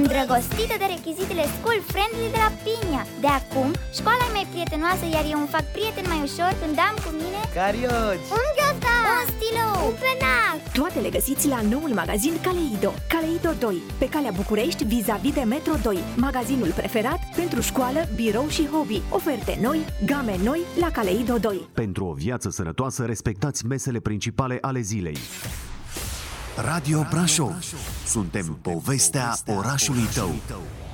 îndrăgostită de rechizitele school-friendly de la Pinia. De acum, școala e mai prietenoasă, iar eu îmi fac prieten mai ușor când am cu mine carioci, un ghiozdan, un stilou, un penac. Toate le găsiți la noul magazin Caleido. Caleido 2, pe calea București, vis-a-vis de Metro 2. Magazinul preferat pentru școală, birou și hobby. Oferte noi, game noi la Caleido 2. Pentru o viață sănătoasă, respectați mesele principale ale zilei. Radio Brașov. Suntem povestea orașului tău.